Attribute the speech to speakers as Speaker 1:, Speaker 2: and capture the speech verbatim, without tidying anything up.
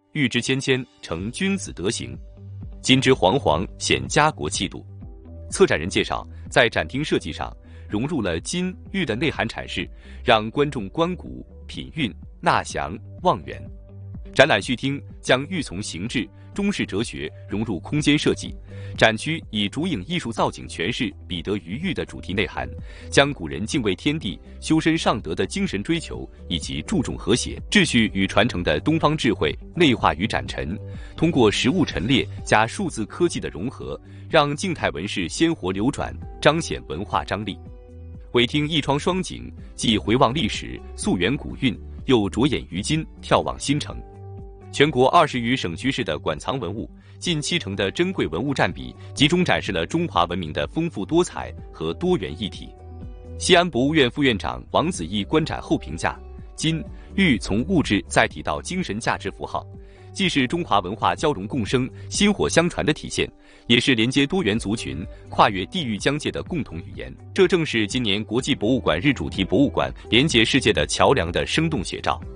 Speaker 1: 玉之谦谦，成君子德行；金之煌煌，显家国气度。策展人介绍，在展厅设计上融入了金玉的内涵阐释，让观众观古、品韵、纳详、望远。展览序厅将玉从形制、中式哲学融入空间设计，展区以竹影艺术造景诠释彼得于玉的主题内涵，将古人敬畏天地、修身尚德的精神追求以及注重和谐、秩序与传承的东方智慧内化于展陈，通过实物陈列加数字科技的融合，让静态纹饰鲜活流转，彰显文化张力。尾厅一窗双景，既回望历史、溯源古韵，又着眼于今、眺望新城。全国二十余省区市的馆藏文物，近七成的珍贵文物占比，集中展示了中华文明的丰富多彩和多元一体。西安博物院副院长王子义观展后评价：金玉从物质载体到精神价值符号，既是中华文化交融共生、薪火相传的体现，也是连接多元族群、跨越地域疆界的共同语言。这正是今年国际博物馆日主题博物馆连接世界的桥梁的生动写照。